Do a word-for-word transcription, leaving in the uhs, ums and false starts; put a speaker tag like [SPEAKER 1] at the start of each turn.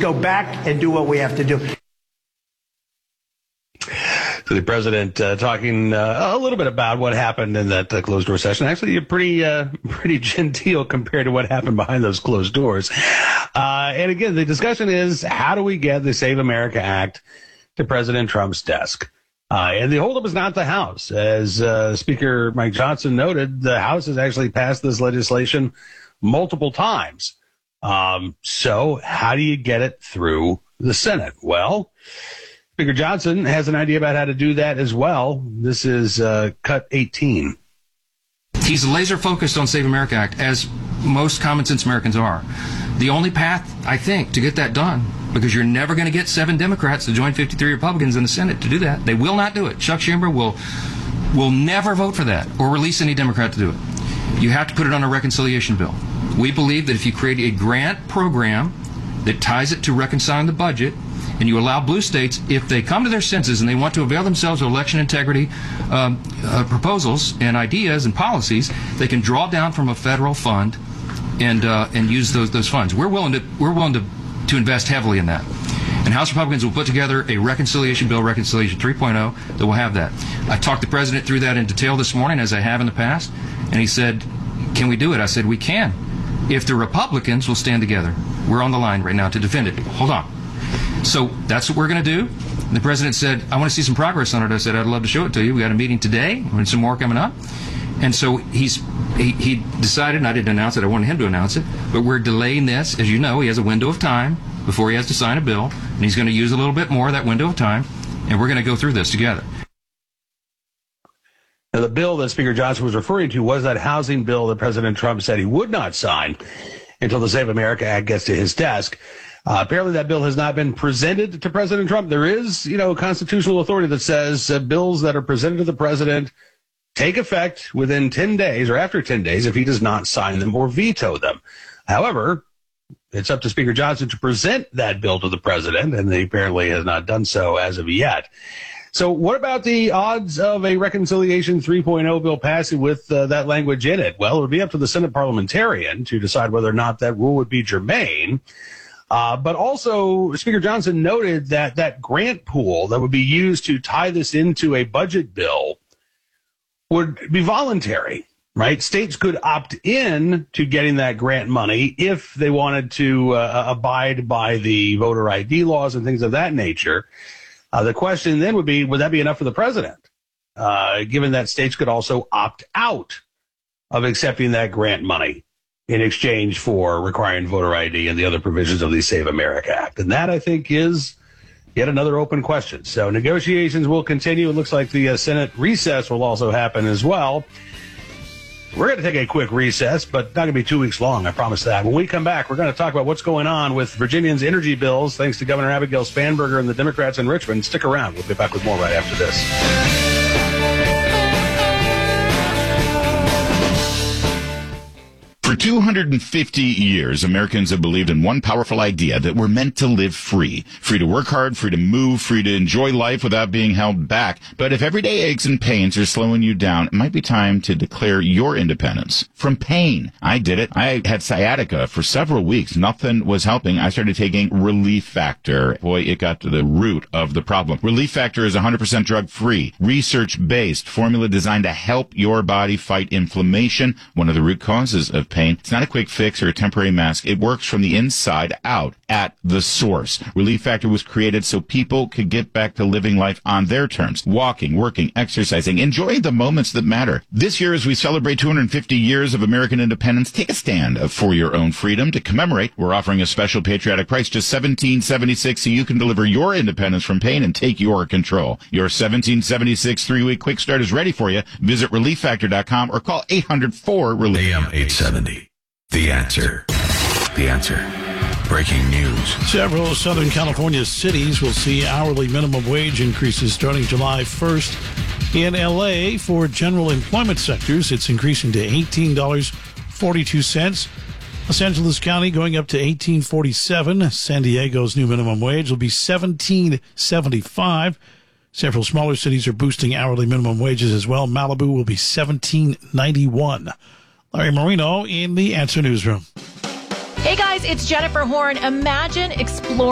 [SPEAKER 1] go back and do what we have to do.
[SPEAKER 2] So the president uh, talking uh, a little bit about what happened in that uh, closed door session. Actually, pretty uh, pretty genteel compared to what happened behind those closed doors. Uh, and again, the discussion is, how do we get the Save America Act to President Trump's desk? Uh, and the holdup is not the House. As uh, Speaker Mike Johnson noted, the House has actually passed this legislation multiple times. Um, so how do you get it through the Senate? Well, Speaker Johnson has an idea about how to do that as well. This is uh, cut eighteen.
[SPEAKER 3] He's laser focused on Save America Act, as most common sense Americans are. The only path, I think, to get that done, because you're never going to get seven Democrats to join fifty-three Republicans in the Senate to do that. They will not do it. Chuck Schumer will will never vote for that or release any Democrat to do it. You have to put it on a reconciliation bill. We believe that if you create a grant program that ties it to reconciling the budget, and you allow blue states, if they come to their senses and they want to avail themselves of election integrity um, uh, proposals and ideas and policies, they can draw down from a federal fund and uh, and use those those funds. We're willing to we're willing to to invest heavily in that. And House Republicans will put together a reconciliation bill, Reconciliation three point oh, that will have that. I talked the president through that in detail this morning, as I have in the past, and he said, "Can we do it?" I said, "We can, if the Republicans will stand together." We're on the line right now to defend it. Hold on. So that's what we're going to do. And the president said, "I want to see some progress on it." I said, "I'd love to show it to you. We got a meeting today and some more coming up." And so he's he, he decided, and I didn't announce it, I wanted him to announce it, but we're delaying this. As you know, he has a window of time before he has to sign a bill, and he's going to use a little bit more of that window of time, and we're going to go through this together.
[SPEAKER 2] Now, the bill that Speaker Johnson was referring to was that housing bill that President Trump said he would not sign until the Save America Act gets to his desk. Uh, apparently that bill has not been presented to President Trump. There is, you know, constitutional authority that says uh, bills that are presented to the president take effect within ten days or after ten days if he does not sign them or veto them. However, it's up to Speaker Johnson to present that bill to the president, and he apparently has not done so as of yet. So what about the odds of a Reconciliation three point oh bill passing with uh, that language in it? Well, it would be up to the Senate parliamentarian to decide whether or not that rule would be germane. Uh, but also, Speaker Johnson noted that that grant pool that would be used to tie this into a budget bill would be voluntary, right? States could opt in to getting that grant money if they wanted to uh, abide by the voter I D laws and things of that nature. Uh, the question then would be, would that be enough for the president, uh, given that states could also opt out of accepting that grant money in exchange for requiring voter I D and the other provisions of the Save America Act? And that, I think, is yet another open question. So negotiations will continue. It looks like the uh, Senate recess will also happen as well. We're going to take a quick recess, but not going to be two weeks long, I promise that. When we come back, we're going to talk about what's going on with Virginians' energy bills, thanks to Governor Abigail Spanberger and the Democrats in Richmond. Stick around. We'll be back with more right after this.
[SPEAKER 4] For two hundred fifty years, Americans have believed in one powerful idea, that we're meant to live free. Free to work hard, free to move, free to enjoy life without being held back. But if everyday aches and pains are slowing you down, it might be time to declare your independence from pain. I did it. I had sciatica for several weeks. Nothing was helping. I started taking Relief Factor. Boy, it got to the root of the problem. Relief Factor is one hundred percent drug-free, research-based, formula designed to help your body fight inflammation, one of the root causes of pain. It's not a quick fix or a temporary mask. It works from the inside out at the source. Relief Factor was created so people could get back to living life on their terms, walking, working, exercising, enjoying the moments that matter. This year, as we celebrate two hundred fifty years of American independence, take a stand for your own freedom. To commemorate, we're offering a special patriotic price, just seventeen seventy-six, so you can deliver your independence from pain and take your control. Your seventeen seventy-six three-week quick start is ready for you. Visit relief factor dot com or call eight hundred four relief.
[SPEAKER 5] A M eight seventy. The Answer. The Answer. Breaking news.
[SPEAKER 6] Several Southern California cities will see hourly minimum wage increases starting July first. In L A, for general employment sectors, it's increasing to eighteen dollars and forty-two cents. Los Angeles County going up to eighteen forty-seven. San Diego's new minimum wage will be seventeen seventy-five. Several smaller cities are boosting hourly minimum wages as well. Malibu will be seventeen ninety-one. Larry Marino in the Answer Newsroom.
[SPEAKER 7] Hey guys, it's Jennifer Horn. Imagine exploring